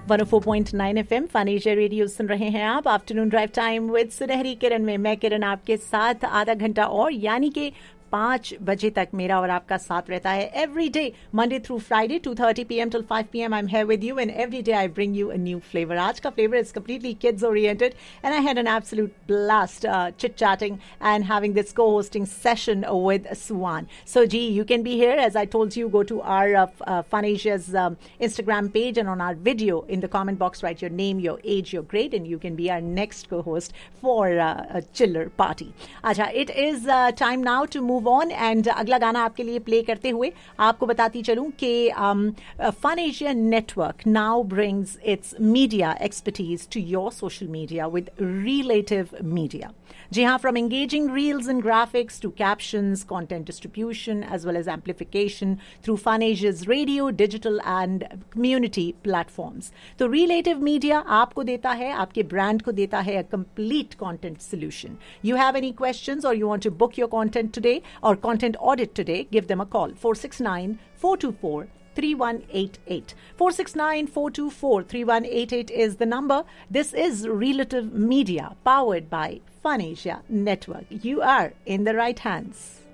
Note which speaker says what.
Speaker 1: 104.9 FM fun Asia radio सुन रहे हैं आप। आफ्टरनून ड्राइव टाइम विद सुनहरी किरण में मैं किरण आपके साथ आधा घंटा और यानी कि 5 बजे तक मेरा और आपका साथ रहता है every day Monday through Friday 2:30 PM till 5 PM I'm here with you and every day I bring you a new flavor. आज का flavor is completely kids oriented and I had an absolute blast chit chatting and having this co-hosting session with Suwan. So G, you can be here as I told you. Go to our Fun Asia's Instagram page and on our video in the comment box write your name, your age, your grade and you can be our next co-host for a chiller party. Acha, it is time now to move on and अगला गाना आपके लिए play करते हुए आपको बताती चलूं कि Fun Asia Network now brings its media expertise to your social media with Relative Media. जी हाँ, from engaging reels and graphics to captions, content distribution as well as amplification through Fun Asia's radio, digital and community platforms. तो Relative Media आपको देता है, आपके brand को देता है a complete content solution. You have any questions or you want to book your content today or content audit today, give them a call 469-424-3188. 469-424-3188 is the number. This is Relative Media powered by Fun Asia Network. You are in the right hands.